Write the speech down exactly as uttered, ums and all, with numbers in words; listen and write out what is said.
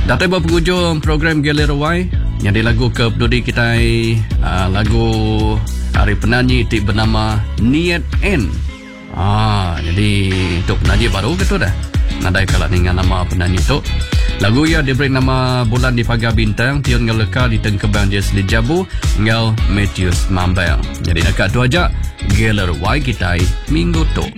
Datai buat penghujung program Galera Y yang dilagu ke pendudi kita uh, lagu hari penyanyi itu bernama Niat N. Ah, jadi untuk penyanyi baru gitu dah. Nadai kalau dengan nama penyanyi itu. Lagu ia diberi nama Bulan di Pagar Bintang, Tion Ngeleka di Tengkebang Jesli Jabu, Ngel Matthews Mambel. Jadi dekat tu aja Galera Y kita minggu tu.